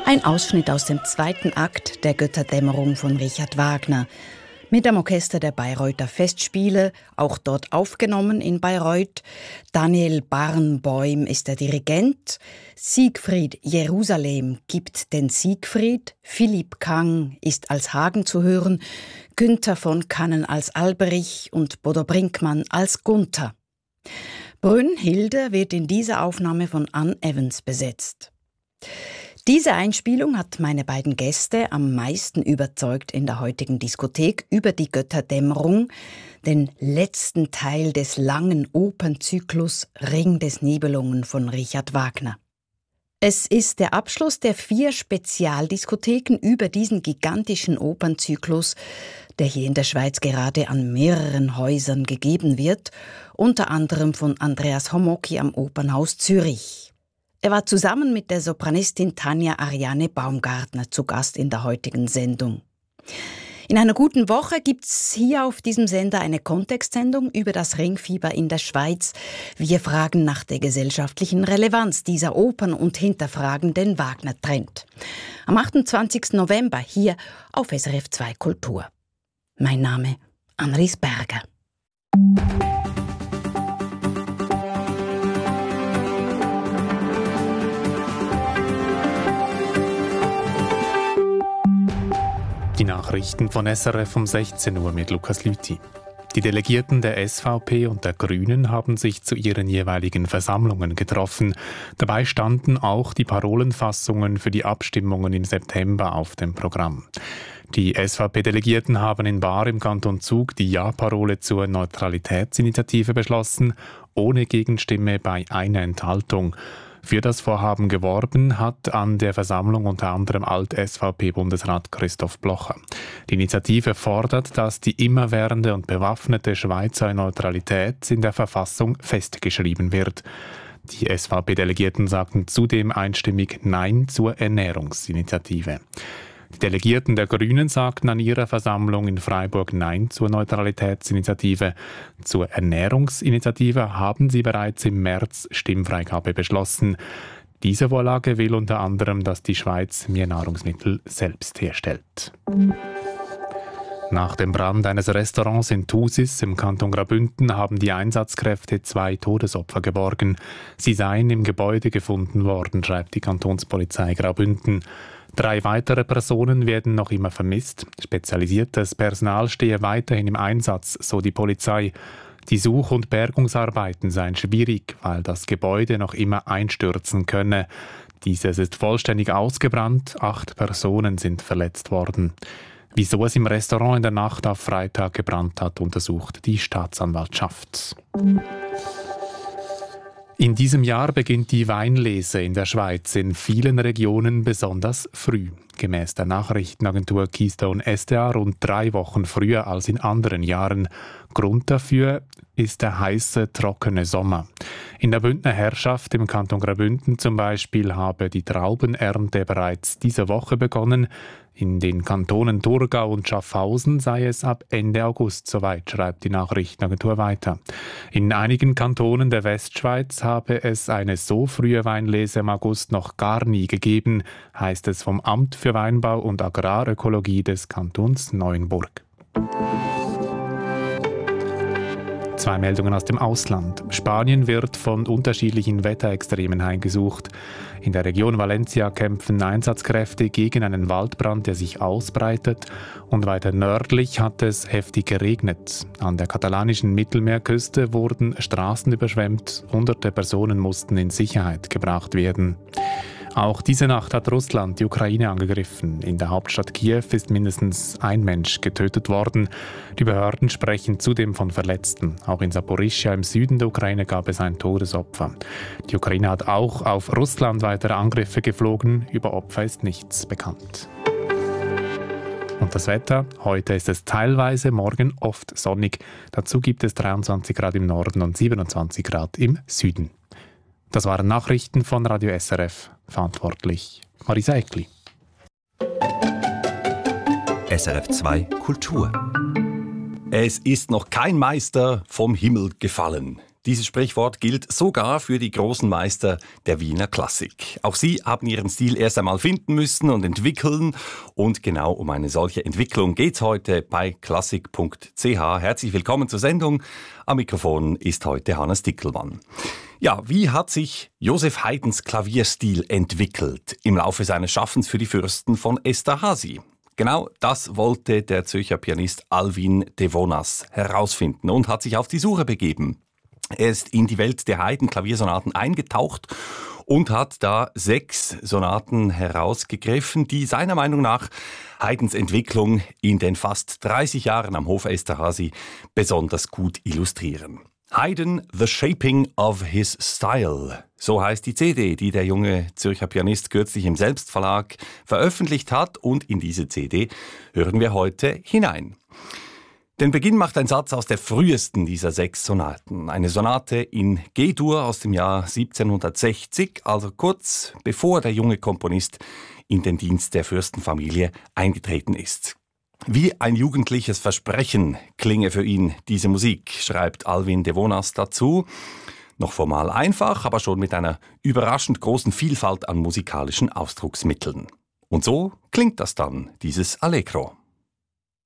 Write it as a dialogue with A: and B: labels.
A: Ein Ausschnitt aus dem zweiten Akt der Götterdämmerung von Richard Wagner. Mit dem Orchester der Bayreuther Festspiele, auch dort aufgenommen in Bayreuth. Daniel Barenboim ist der Dirigent. Siegfried Jerusalem gibt den Siegfried. Philipp Kang ist als Hagen zu hören. Günther von Kannen als Alberich und Bodo Brinkmann als Gunther. Brünnhilde wird in dieser Aufnahme von Ann Evans besetzt. Diese Einspielung hat meine beiden Gäste am meisten überzeugt in der heutigen Diskothek über die Götterdämmerung, den letzten Teil des langen Opernzyklus Ring des Nibelungen von Richard Wagner. Es ist der Abschluss der 4 Spezialdiskotheken über diesen gigantischen Opernzyklus, der hier in der Schweiz gerade an mehreren Häusern gegeben wird, unter anderem von Andreas Homocki am Opernhaus Zürich. Er war zusammen mit der Sopranistin Tanja Ariane Baumgartner zu Gast in der heutigen Sendung. In einer guten Woche gibt's hier auf diesem Sender eine Kontextsendung über das Ringfieber in der Schweiz. Wir fragen nach der gesellschaftlichen Relevanz dieser Opern und hinterfragen den Wagner-Trend. Am 28. November hier auf SRF 2 Kultur. Mein Name Annelies Berger.
B: Die Nachrichten von SRF um 16 Uhr mit Lukas Lüthi. Die Delegierten der SVP und der Grünen haben sich zu ihren jeweiligen Versammlungen getroffen. Dabei standen auch die Parolenfassungen für die Abstimmungen im September auf dem Programm. Die SVP-Delegierten haben in Baar im Kanton Zug die Ja-Parole zur Neutralitätsinitiative beschlossen, ohne Gegenstimme bei einer Enthaltung. Für das Vorhaben geworben hat an der Versammlung unter anderem Alt-SVP-Bundesrat Christoph Blocher. Die Initiative fordert, dass die immerwährende und bewaffnete Schweizer Neutralität in der Verfassung festgeschrieben wird. Die SVP-Delegierten sagten zudem einstimmig Nein zur Ernährungsinitiative. Die Delegierten der Grünen sagten an ihrer Versammlung in Freiburg Nein zur Neutralitätsinitiative. Zur Ernährungsinitiative haben sie bereits im März Stimmfreigabe beschlossen. Diese Vorlage will unter anderem, dass die Schweiz mehr Nahrungsmittel selbst herstellt. Nach dem Brand eines Restaurants in Thusis im Kanton Graubünden haben die Einsatzkräfte 2 Todesopfer geborgen. Sie seien im Gebäude gefunden worden, schreibt die Kantonspolizei Graubünden. 3 weitere Personen werden noch immer vermisst. Spezialisiertes Personal stehe weiterhin im Einsatz, so die Polizei. Die Such- und Bergungsarbeiten seien schwierig, weil das Gebäude noch immer einstürzen könne. Dieses ist vollständig ausgebrannt, 8 Personen sind verletzt worden. Wieso es im Restaurant in der Nacht auf Freitag gebrannt hat, untersucht die Staatsanwaltschaft. In diesem Jahr beginnt die Weinlese in der Schweiz in vielen Regionen besonders früh. Gemäss der Nachrichtenagentur Keystone SDA rund 3 Wochen früher als in anderen Jahren. Grund dafür ist der heiße, trockene Sommer. In der Bündner Herrschaft im Kanton Graubünden zum Beispiel habe die Traubenernte bereits diese Woche begonnen. In den Kantonen Thurgau und Schaffhausen sei es ab Ende August soweit, schreibt die Nachrichtenagentur weiter. In einigen Kantonen der Westschweiz habe es eine so frühe Weinlese im August noch gar nie gegeben, heißt es vom Amt für Weinbau und Agrarökologie des Kantons Neuenburg. 2 Meldungen aus dem Ausland. Spanien wird von unterschiedlichen Wetterextremen heimgesucht. In der Region Valencia kämpfen Einsatzkräfte gegen einen Waldbrand, der sich ausbreitet. Und weiter nördlich hat es heftig geregnet. An der katalanischen Mittelmeerküste wurden Straßen überschwemmt. Hunderte Personen mussten in Sicherheit gebracht werden. Auch diese Nacht hat Russland die Ukraine angegriffen. In der Hauptstadt Kiew ist mindestens ein Mensch getötet worden. Die Behörden sprechen zudem von Verletzten. Auch in Saporischschja im Süden der Ukraine gab es ein Todesopfer. Die Ukraine hat auch auf Russland weitere Angriffe geflogen. Über Opfer ist nichts bekannt. Und das Wetter? Heute ist es teilweise, morgen oft sonnig. Dazu gibt es 23 Grad im Norden und 27 Grad im Süden. Das waren Nachrichten von Radio SRF. Verantwortlich Marisa Eckli.
C: SRF 2 Kultur. Es ist noch kein Meister vom Himmel gefallen.
D: Dieses Sprichwort gilt sogar für die großen Meister der Wiener Klassik. Auch sie haben ihren Stil erst einmal finden müssen und entwickeln. Und genau um eine solche Entwicklung geht's heute bei klassik.ch. Herzlich willkommen zur Sendung. Am Mikrofon ist heute Hannes Dickelmann. Ja, wie hat sich Joseph Haydns Klavierstil entwickelt im Laufe seines Schaffens für die Fürsten von Esterházy? Genau das wollte der Zürcher Pianist Alvin Devonas herausfinden und hat sich auf die Suche begeben. Er ist in die Welt der Haydn-Klaviersonaten eingetaucht und hat da 6 Sonaten herausgegriffen, die seiner Meinung nach Haydns Entwicklung in den fast 30 Jahren am Hof Esterházy besonders gut illustrieren. Haydn, The Shaping of His Style. So heißt die CD, die der junge Zürcher Pianist kürzlich im Selbstverlag veröffentlicht hat, und in diese CD hören wir heute hinein. Den Beginn macht ein Satz aus der frühesten dieser 6 Sonaten. Eine Sonate in G-Dur aus dem Jahr 1760, also kurz bevor der junge Komponist in den Dienst der Fürstenfamilie eingetreten ist. Wie ein jugendliches Versprechen klinge für ihn diese Musik, schreibt Alvin Devonas dazu. Noch formal einfach, aber schon mit einer überraschend großen Vielfalt an musikalischen Ausdrucksmitteln. Und so klingt das dann, dieses Allegro.